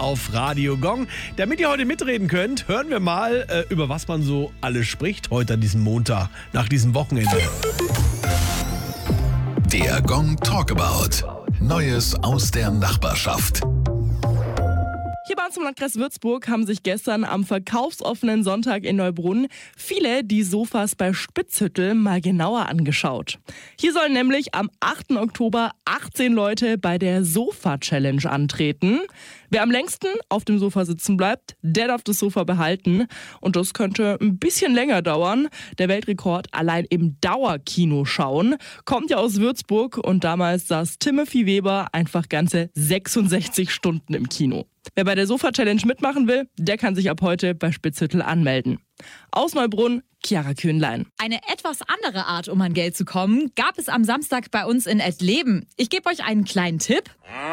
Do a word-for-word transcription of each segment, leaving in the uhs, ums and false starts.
auf Radio Gong. Damit ihr heute mitreden könnt, hören wir mal, äh, über was man so alles spricht heute an diesem Montag, nach diesem Wochenende. Der Gong Talkabout. Neues aus der Nachbarschaft. Hier bei uns im Landkreis Würzburg haben sich gestern am verkaufsoffenen Sonntag in Neubrunn viele die Sofas bei Spitzhüttel mal genauer angeschaut. Hier sollen nämlich am achten Oktober achtzehn Leute bei der Sofa-Challenge antreten. Wer am längsten auf dem Sofa sitzen bleibt, der darf das Sofa behalten. Und das könnte ein bisschen länger dauern. Der Weltrekord allein im Dauerkino schauen kommt ja aus Würzburg und damals saß Timothy Weber einfach ganze sechsundsechzig Stunden im Kino. Wer bei der Sofa-Challenge mitmachen will, der kann sich ab heute bei Spitzhüttel anmelden. Aus Neubrunn, Chiara Kühnlein. Eine etwas andere Art, um an Geld zu kommen, gab es am Samstag bei uns in Ettleben. Ich gebe euch einen kleinen Tipp.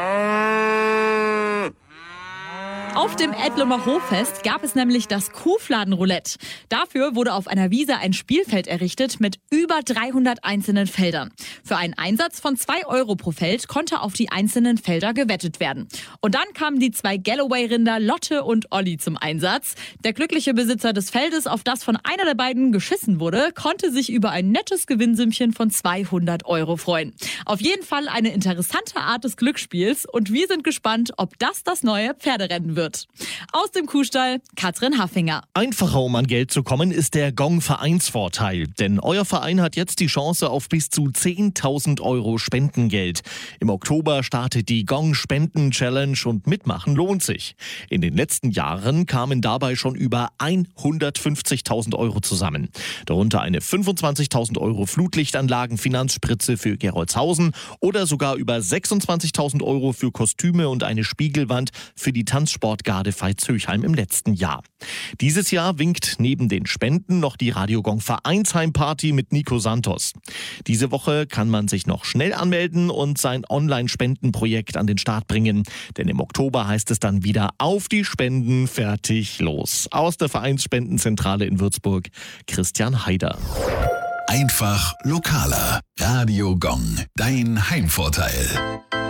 Auf dem Ettlumer Hoffest gab es nämlich das Kuhfladenroulette. Dafür wurde auf einer Wiese ein Spielfeld errichtet mit über dreihundert einzelnen Feldern. Für einen Einsatz von zwei Euro pro Feld konnte auf die einzelnen Felder gewettet werden. Und dann kamen die zwei Galloway-Rinder Lotte und Olli zum Einsatz. Der glückliche Besitzer des Feldes, auf das von einer der beiden geschissen wurde, konnte sich über ein nettes Gewinnsümmchen von zweihundert Euro freuen. Auf jeden Fall eine interessante Art des Glücksspiels und wir sind gespannt, ob das das neue Pferderennen wird. Aus dem Kuhstall, Katrin Haffinger. Einfacher, um an Geld zu kommen, ist der Gong-Vereinsvorteil. Denn euer Verein hat jetzt die Chance auf bis zu zehntausend Euro Spendengeld. Im Oktober startet die Gong-Spenden-Challenge und mitmachen lohnt sich. In den letzten Jahren kamen dabei schon über hundertfünfzigtausend Euro zusammen. Darunter eine fünfundzwanzigtausend Euro Flutlichtanlagen-Finanzspritze für Gerolzhausen oder sogar über sechsundzwanzigtausend Euro für Kostüme und eine Spiegelwand für die Tanzsport Garde Veitshöchheim im letzten Jahr. Dieses Jahr winkt neben den Spenden noch die Radio Gong Vereinsheimparty mit Nico Santos. Diese Woche kann man sich noch schnell anmelden und sein Online-Spendenprojekt an den Start bringen. Denn im Oktober heißt es dann wieder auf die Spenden, fertig, los. Aus der Vereinsspendenzentrale in Würzburg, Christian Haider. Einfach lokaler. Radio Gong. Dein Heimvorteil.